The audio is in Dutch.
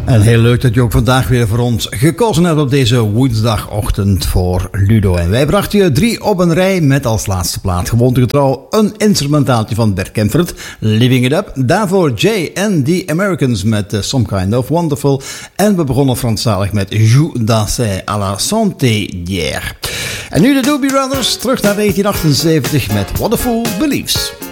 En heel leuk dat je ook vandaag weer voor ons gekozen hebt op deze woensdagochtend voor Ludo. En wij brachten je 3 op een rij met als laatste plaat gewoontegetrouw een instrumentaaltje van Bert Kaempfert, Living It Up. Daarvoor Jay and the Americans met Some Kind of Wonderful. En we begonnen Franstalig met Joue danser à la santé d'hier. En nu de Doobie Brothers terug naar 1978 met What a Fool Believes.